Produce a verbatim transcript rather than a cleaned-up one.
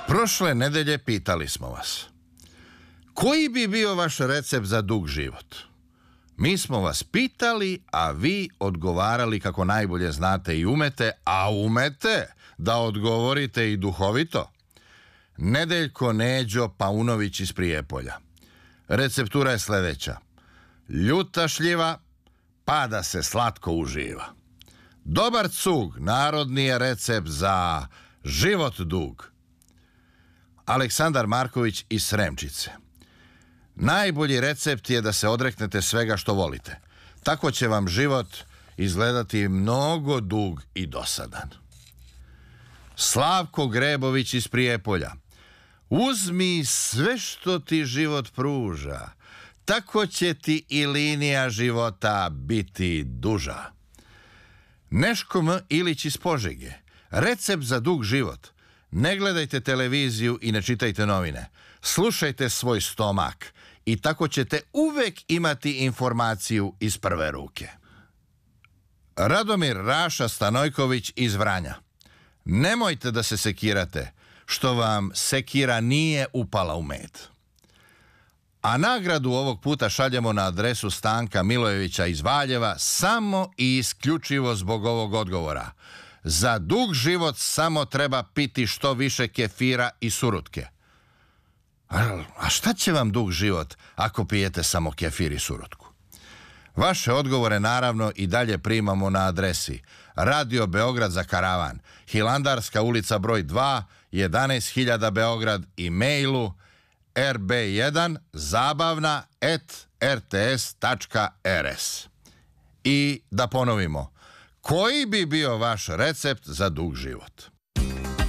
Prošle nedelje pitali smo vas, koji bi bio vaš recept za dug život? Mi smo vas pitali, a vi odgovarali kako najbolje znate i umete, a umete da odgovorite i duhovito. Nedeljko Neđo Paunović iz Prijepolja. Receptura je sljedeća. Ljuta šljiva, pa da se slatko uživa. Dobar cug, narodni je recept za život dug. Aleksandar Marković iz Sremčice. Najbolji recept je da se odreknete svega što volite. Tako će vam život izgledati mnogo dug i dosadan. Slavko Grebović iz Prijepolja. Uzmi sve što ti život pruža, tako će ti i linija života biti duža. Neško M. Ilić iz Požege. Recept za dug život. Ne gledajte televiziju i ne čitajte novine. Slušajte svoj stomak i tako ćete uvek imati informaciju iz prve ruke. Radomir Raša Stanojković iz Vranja. Nemojte da se sekirate, što vam sekira nije upala u med. A nagradu ovog puta šaljemo na adresu Stanka Milojevića iz Valjeva samo i isključivo zbog ovog odgovora. Za dug život samo treba piti što više kefira i surutke. A šta će vam dug život ako pijete samo kefir i surutku? Vaše odgovore naravno i dalje primamo na adresi Radio Beograd za karavan, Hilandarska ulica broj dva, jedanaest hiljada Beograd i mailu r b jedan zabavna at r t s tačka r s. I da ponovimo, koji bi bio vaš recept za dug život?